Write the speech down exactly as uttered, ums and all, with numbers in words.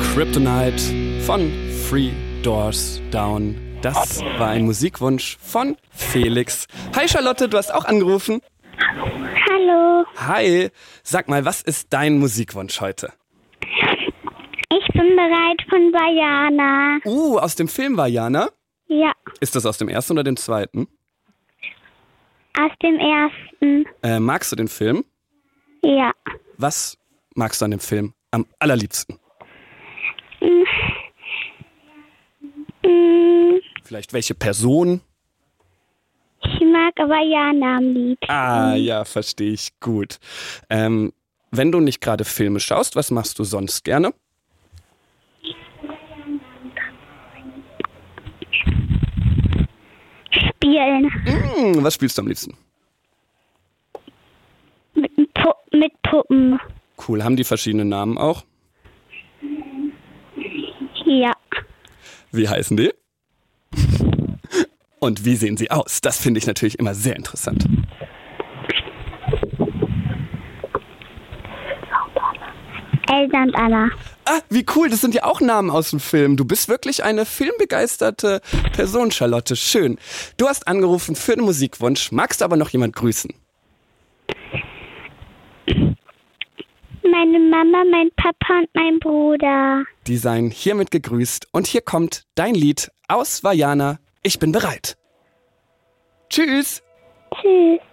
Kryptonite von Three Doors Down. Das war ein Musikwunsch von Felix. Hi Charlotte, du hast auch angerufen. Hallo. Hi. Sag mal, was ist dein Musikwunsch heute? Ich bin bereit von Vaiana. Uh, aus dem Film Vaiana? Ja, Ist das aus dem ersten oder dem zweiten? aus dem ersten. Äh, magst du den Film? Ja. Was magst du an dem Film am allerliebsten? Mm. Mm. Vielleicht welche Person? Ich mag Vaiana am liebsten. Ah, ja, verstehe ich gut. Ähm, wenn du nicht gerade Filme schaust, was machst du sonst gerne? Spielen. Hm, was spielst du am liebsten? Mit, Pu mit Puppen. Cool, haben die verschiedene Namen auch? Ja. Wie heißen die? Und wie sehen sie aus? Das finde ich natürlich immer sehr interessant. Elsa und Anna. Ah, wie cool, das sind ja auch Namen aus dem Film. Du bist wirklich eine filmbegeisterte Person, Charlotte. Schön. Du hast angerufen für einen Musikwunsch, magst aber noch jemand grüßen? Meine Mama, mein Papa und mein Bruder. Die seien hiermit gegrüßt und hier kommt dein Lied aus Vaiana. Ich bin bereit. Tschüss. Tschüss.